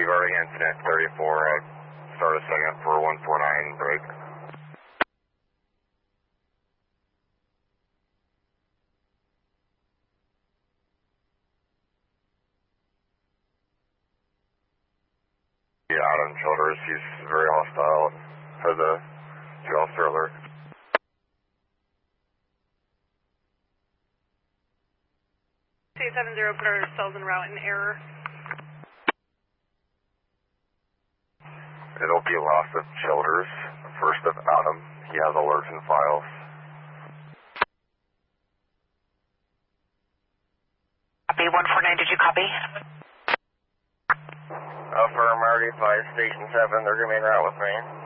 regarding incident 34, I started setting up for 149 break. Yeah, Adam Childers, he's very hostile for the 2 officer alert. C70, put ourselves en route in error. It'll be last of Childers, first of Adam. He has alerts and files. Copy, 149, did you copy? Affirm, already 5, Station 7, they're going to be en route with me.